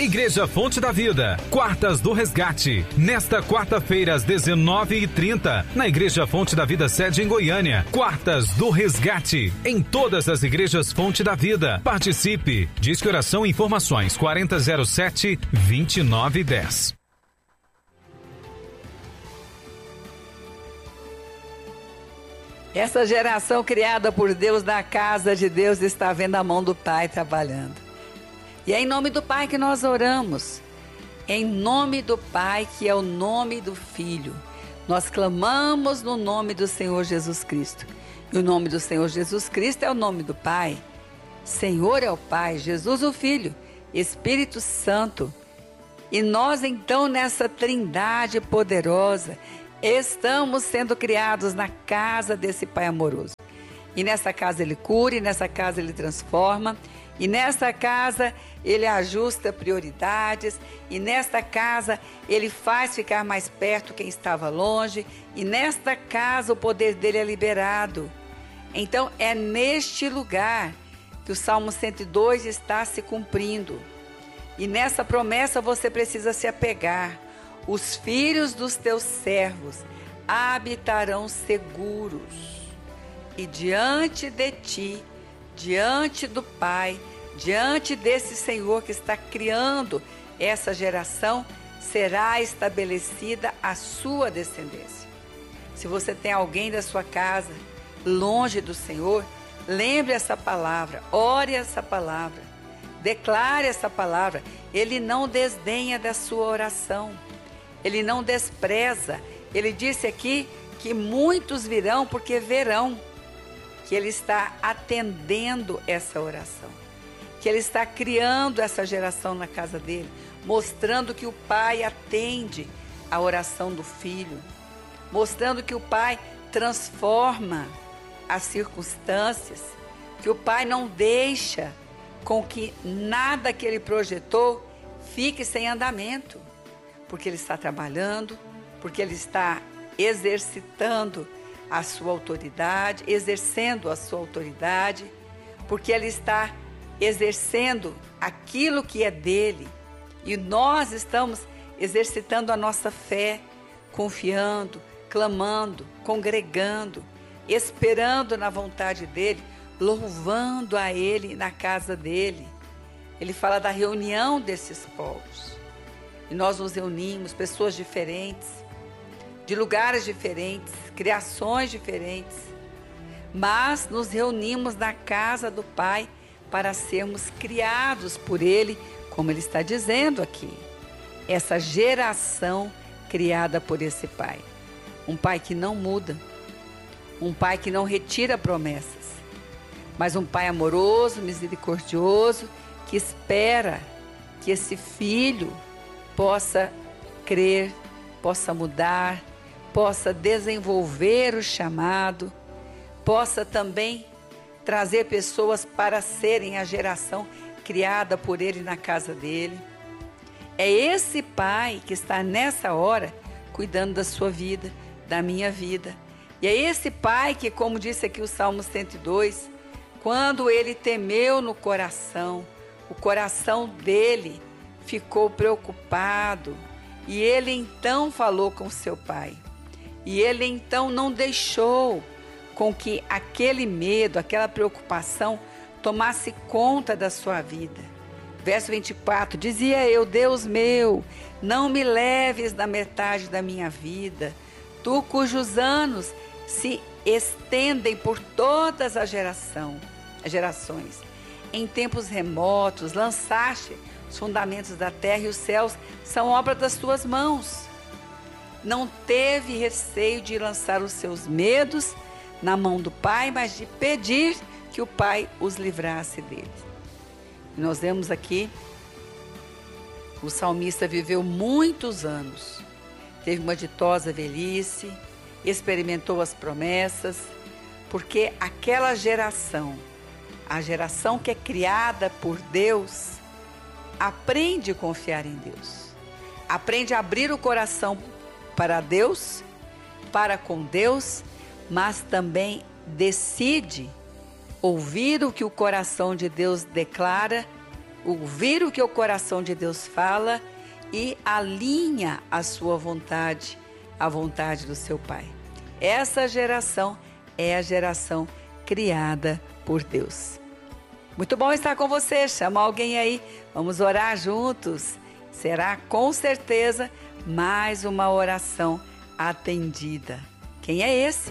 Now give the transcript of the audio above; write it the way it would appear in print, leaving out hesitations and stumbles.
Igreja Fonte da Vida, Quartas do Resgate. Nesta quarta-feira, às 19h30, na Igreja Fonte da Vida, sede em Goiânia. Quartas do Resgate, em todas as igrejas Fonte da Vida. Participe. Disque Oração e Informações 4007-2910. Essa geração criada por Deus na casa de Deus está vendo a mão do Pai trabalhando. E é em nome do Pai que nós oramos. É em nome do Pai, que é o nome do Filho. Nós clamamos no nome do Senhor Jesus Cristo. E o nome do Senhor Jesus Cristo é o nome do Pai. Senhor é o Pai, Jesus o Filho, Espírito Santo. E nós então nessa trindade poderosa estamos sendo criados na casa desse Pai amoroso. E nessa casa Ele cura, e nessa casa Ele transforma, e nessa casa Ele ajusta prioridades, e nesta casa Ele faz ficar mais perto quem estava longe, e nesta casa o poder dele é liberado. Então é neste lugar que o Salmo 102 está se cumprindo. E nessa promessa você precisa se apegar. Os filhos dos teus servos habitarão seguros. E diante de ti, diante do Pai, diante desse Senhor que está criando essa geração, será estabelecida a sua descendência. Se você tem alguém da sua casa longe do Senhor, lembre essa palavra, ore essa palavra, declare essa palavra. Ele não desdenha da sua oração. Ele não despreza. Ele disse aqui que muitos virão porque verão que Ele está atendendo essa oração, que Ele está criando essa geração na casa dele, mostrando que o Pai atende a oração do Filho, mostrando que o Pai transforma as circunstâncias, que o Pai não deixa com que nada que Ele projetou fique sem andamento, porque Ele está trabalhando, porque Ele está exercitando a sua autoridade, exercendo a sua autoridade, porque Ele está exercendo aquilo que é dele, e nós estamos exercitando a nossa fé, confiando, clamando, congregando, esperando na vontade dele, louvando a ele na casa dele. Ele fala da reunião desses povos. E nós nos reunimos, pessoas diferentes, de lugares diferentes, criações diferentes, mas nos reunimos na casa do Pai para sermos criados por Ele, como Ele está dizendo aqui. Essa geração criada por esse Pai. Um Pai que não muda, um Pai que não retira promessas, mas um Pai amoroso, misericordioso, que espera que esse filho possa crer, possa mudar, possa desenvolver o chamado, possa também trazer pessoas para serem a geração criada por ele na casa dele. É esse Pai que está nessa hora cuidando da sua vida, da minha vida. E é esse Pai que, como disse aqui o Salmo 102, quando ele temeu no coração, o coração dele ficou preocupado, e ele então falou com seu pai. E ele então não deixou com que aquele medo, aquela preocupação tomasse conta da sua vida. Verso 24, dizia eu, Deus meu, não me leves na metade da minha vida, tu cujos anos se estendem por todas as gerações. Em tempos remotos lançaste os fundamentos da terra, e os céus são obra das tuas mãos. Não teve receio de lançar os seus medos na mão do Pai, mas de pedir que o Pai os livrasse dele. E nós vemos aqui, o salmista viveu muitos anos, teve uma ditosa velhice, experimentou as promessas, porque aquela geração, a geração que é criada por Deus, aprende a confiar em Deus, aprende a abrir o coração para Deus, para com Deus, mas também decide ouvir o que o coração de Deus declara ouvir o que o coração de Deus fala e alinha a sua vontade à vontade do seu Pai. Essa geração é a geração criada por Deus. Muito bom estar com você. Chama alguém aí. Vamos orar juntos. Será com certeza mais uma oração atendida. Quem é esse?